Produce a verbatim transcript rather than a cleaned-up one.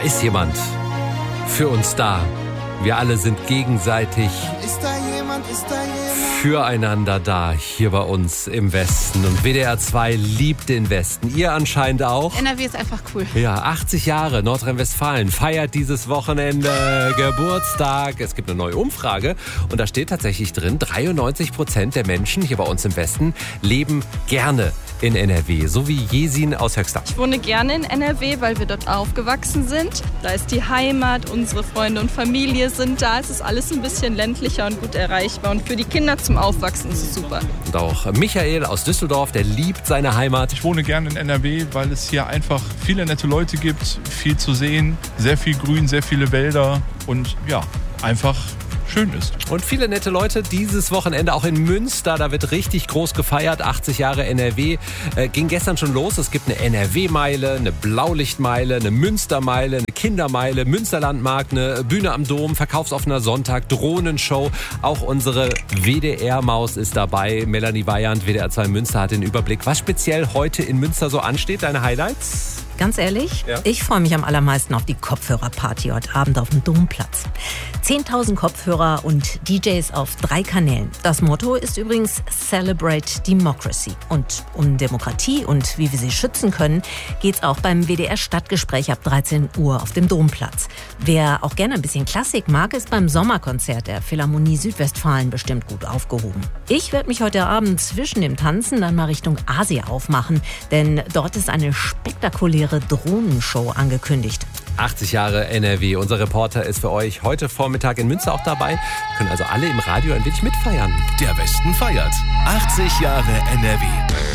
ist jemand für uns da. Wir alle sind gegenseitig Ist da jemand, ist da jemand? füreinander da, hier bei uns im Westen. Und W D R zwei liebt den Westen. Ihr anscheinend auch. N R W ist einfach cool. Ja, achtzig Jahre Nordrhein-Westfalen feiert dieses Wochenende Geburtstag. Es gibt eine neue Umfrage und da steht tatsächlich drin, dreiundneunzig Prozent der Menschen hier bei uns im Westen leben gerne in N R W. So wie Jesin aus Höxter. Ich wohne gerne in N R W, weil wir dort aufgewachsen sind. Da ist die Heimat, unsere Freunde und Familie sind da. Es ist alles ein bisschen ländlicher und gut erreichbar. Und für die Kinder zum Aufwachsen ist es super. Und auch Michael aus Düsseldorf, der liebt seine Heimat. Ich wohne gerne in N R W, weil es hier einfach viele nette Leute gibt, viel zu sehen, sehr viel Grün, sehr viele Wälder und ja, einfach schön ist. Und viele nette Leute dieses Wochenende auch in Münster. Da wird richtig groß gefeiert. achtzig Jahre N R W. Äh, ging gestern schon los. Es gibt eine N R W-Meile, eine Blaulichtmeile, eine Münstermeile, eine Kindermeile, Münsterlandmarkt, eine Bühne am Dom, verkaufsoffener Sonntag, Drohnenshow. Auch unsere W D R-Maus ist dabei. Melanie Weyand, W D R zwei Münster, hat den Überblick, was speziell heute in Münster so ansteht. Deine Highlights? Ganz ehrlich, Ja. ich freue mich am allermeisten auf die Kopfhörerparty heute Abend auf dem Domplatz. zehntausend Kopfhörer und D Js auf drei Kanälen. Das Motto ist übrigens Celebrate Democracy. Und um Demokratie und wie wir sie schützen können, geht's auch beim W D R-Stadtgespräch ab dreizehn Uhr auf dem Domplatz. Wer auch gerne ein bisschen Klassik mag, ist beim Sommerkonzert der Philharmonie Südwestfalen bestimmt gut aufgehoben. Ich werde mich heute Abend zwischen dem Tanzen dann mal Richtung Asia aufmachen, denn dort ist eine spektakuläre Drohnenshow angekündigt. achtzig Jahre N R W. Unser Reporter ist für euch heute Vormittag in Münster auch dabei. Können also alle im Radio ein wenig mitfeiern. Der Westen feiert. achtzig Jahre N R W.